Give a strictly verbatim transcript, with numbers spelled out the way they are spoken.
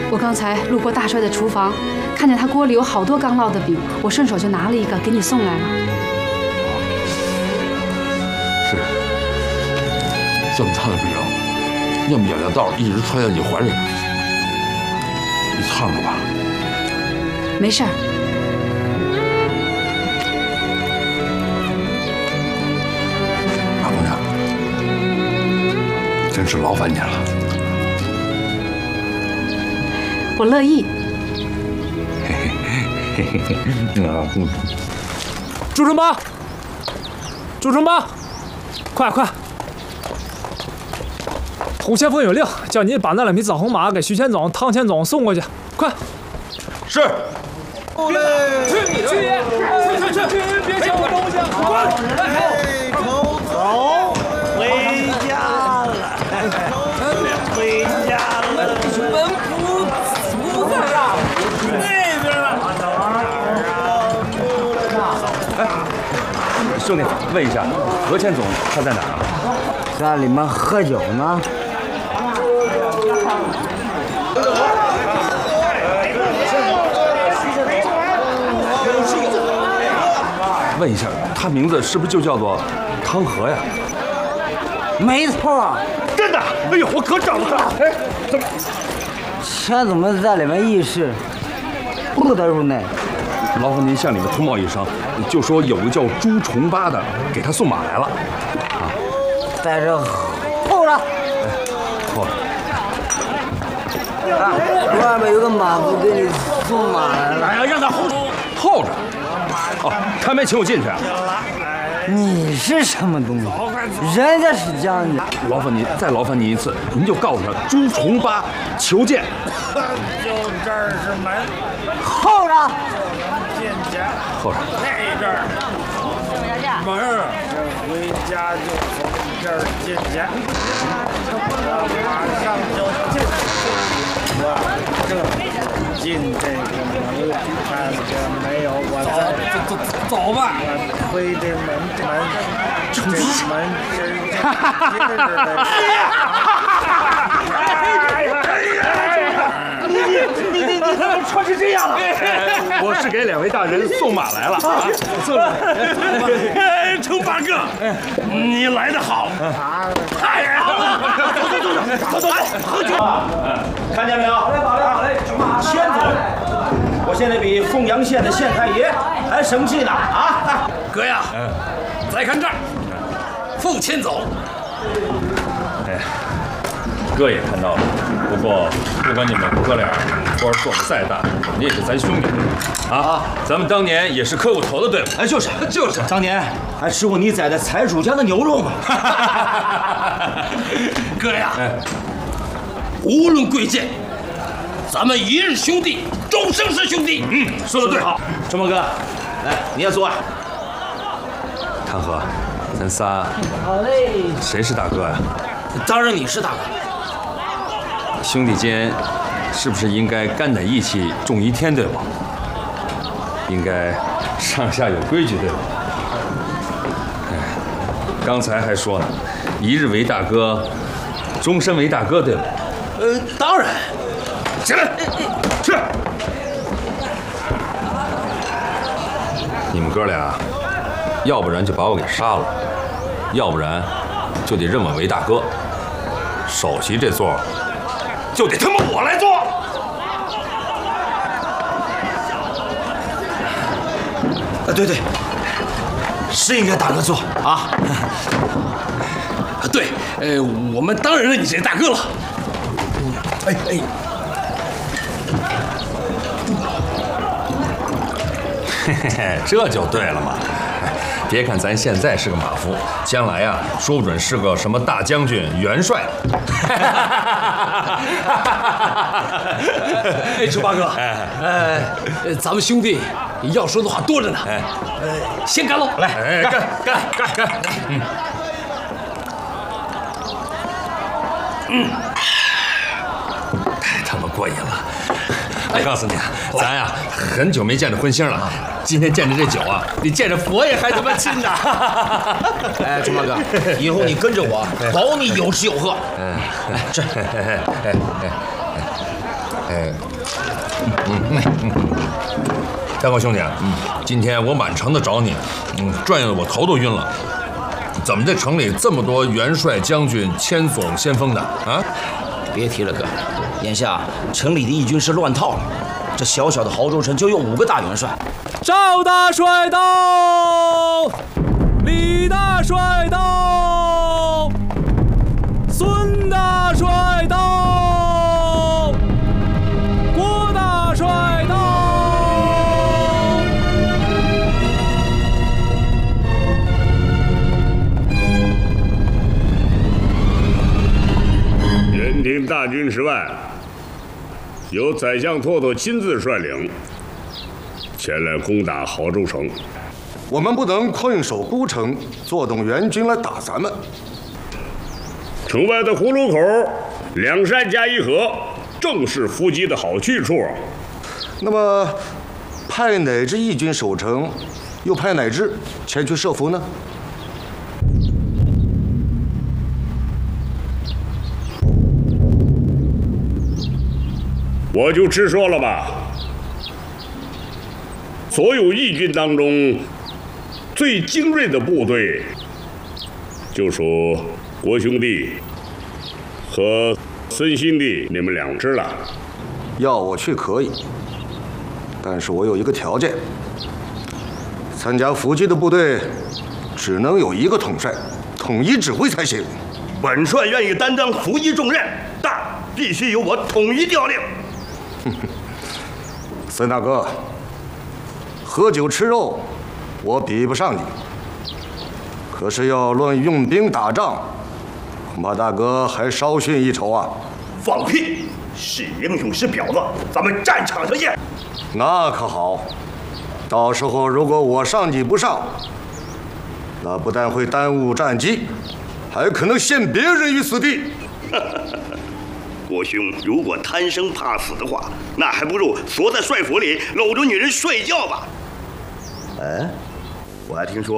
我刚才路过大帅的厨房，看见他锅里有好多刚烙的饼，我顺手就拿了一个给你送来了。 是，这么烫的饼，要免了道一直揣在你怀里，你烫了吧？ 没事儿。 大姑娘，真是劳烦你了。 我乐意。 朱成八，朱成八，快快！胡先锋有令，叫你把那两匹枣红马给徐千总、汤千总送过去，快！ 是。 去你去爷！去去去！别抢我东西！快！ 走，回家了，回家了。门不不在啊，那边呢。 哎，兄弟，问一下，何千总他在哪儿啊？ 在里面喝酒呢。 问一下，他名字是不是就叫做汤和呀？ 没错， 真的。哎呦，我可找不到。哎，怎么？ 钱总们在里面议事，不得入内。 劳烦您向里面通报一声，就说有个叫朱重八的给他送马来了。啊， 在这候着。 哎，候着。 啊，外面有个马夫给你送马来了。 哎呀，让他候候着。哦，他没请我进去啊。 你是什么东西？人家是将军。 劳烦您，再劳烦您一次，您就告诉他朱重八求见。 就这儿是门， 候着。 进去。 候着。 那这儿门儿，回家就从这儿进去。我马上就进去。我这进这个门，看见没有？我在走走走吧。 我推的门门，这门是劲儿的。 你你你你怎么穿成这样了？我是给两位大人送马来了啊！送了。 哎，程八哥，你来得好，太好了！走走走走走走，喝酒。 看见没有？好嘞好嘞好嘞，千总，我现在比凤阳县的县太爷还生气呢啊！ 哥呀，再看这儿，凤千总。 哎，哥也看到了。不过，不管你们哥俩官做的再大，你也是咱兄弟啊！咱们当年也是磕过头的，对吧？ 哎，就是就是， 当年还吃过你宰的财主家的牛肉嘛。 哥呀，无论贵贱，咱们一日兄弟，终生是兄弟。 嗯，说的对。好，周末哥，来，你也坐啊。 汤和，咱仨， 好嘞。 谁是大哥呀？ 当然你是大哥。 兄弟间是不是应该肝胆义气重于天，对吧？应该上下有规矩，对吧？哎，刚才还说呢，一日为大哥，终身为大哥，对吧？ 呃，当然。 起来，去！你们哥俩，要不然就把我给杀了，要不然就得认我为大哥。首席这座就得他妈我来做。 啊，对对，是应该大哥做啊。 啊，对，呃，我们当然认你是大哥了。哎哎。 嘿嘿嘿，这就对了嘛！别看咱现在是个马夫，将来呀、啊，说不准是个什么大将军、元帅。 哎，周八哥，哎，咱们兄弟要说的话多着呢。哎，呃，先干喽！ 来，哎、干干干干！嗯嗯，太他妈过瘾了！我告诉你啊，咱呀很久没见着荤腥了，今天见着这酒啊，比见着佛爷还他妈亲呢！ 哎，周八哥，以后你跟着我，保你有吃有喝。 哎，这，哎哎哎哎， 哎，嗯嗯嗯，大光兄弟，嗯，今天我满城的找你，嗯，转悠的我头都晕了。怎么这城里这么多元帅、将军、千总、先锋的啊？ 别提了，哥，眼下城里的义军是乱套了。这小小的濠州城就有五个大元帅。 赵大帅到，李大帅到，孙大帅到，郭大帅到。 任听大军十万，由宰相拓拓亲自率领前来攻打濠州城。 我们不能困守孤城，坐等援军来打咱们。 城外的葫芦口，两山加一河，正是伏击的好去处。 那么，派哪支义军守城，又派哪支前去设伏呢？ 我就直说了吧，所有义军当中最精锐的部队，就属国兄弟和孙兄弟你们两支了。 要我去可以，但是我有一个条件：参加伏击的部队只能有一个统帅，统一指挥才行。 本帅愿意担当伏击重任，但必须由我统一调令。 孙大哥，喝酒吃肉，我比不上你。可是要论用兵打仗，恐怕大哥还稍逊一筹啊！ 放屁！是英雄是婊子，咱们战场上见。 那可好，到时候如果我上你不上，那不但会耽误战机，还可能陷别人于死地。 国兄如果贪生怕死的话，那还不如缩在帅府里搂着女人睡觉吧。哎，我还听说